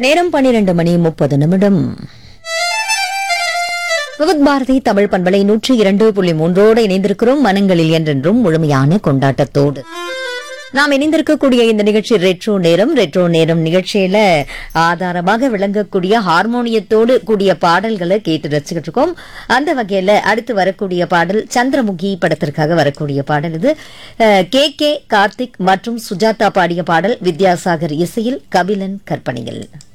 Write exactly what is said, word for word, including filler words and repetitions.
நேரம் பன்னிரண்டு மணி முப்பது நிமிடம். விவித் பாரதி தமிழ் பண்பலை நூற்றி இரண்டு புள்ளி மூன்றோடு இணைந்திருக்கிறோம். மனங்களில் என்றென்றும் முழுமையான கொண்டாட்டத்தோடு நாம் இணைந்திருக்கக்கூடிய இந்த நிகழ்ச்சி ரெட்ரோ நேரம். ரெட்ரோ நேரம் நிகழ்ச்சியில ஆதாரமாக விளங்கக்கூடிய ஹார்மோனியத்தோடு கூடிய பாடல்களை கேட்டு ரசிக்கிட்டு இருக்கோம். அந்த வகையில அடுத்து வரக்கூடிய பாடல் சந்திரமுகி படத்திற்காக வரக்கூடிய பாடல் இது. கே கே கார்த்திக் மற்றும் சுஜாதா பாடிய பாடல். வித்யாசாகர் இசையில், கபிலன் கற்பனையில்.